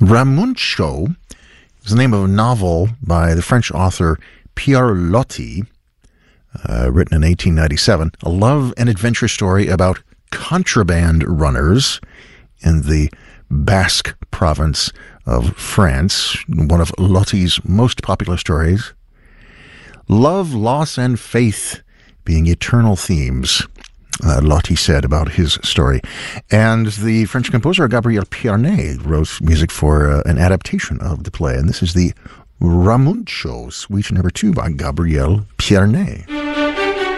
Ramuncio is the name of a novel by the French author Pierre Loti, written in 1897, a love and adventure story about contraband runners in the Basque province of France, one of Loti's most popular stories. Love, loss, and faith being eternal themes, Loti said about his story. And the French composer Gabriel Pierné wrote music for an adaptation of the play, and this is the Ramuncio, Suite No. 2 by Gabriel Pierné.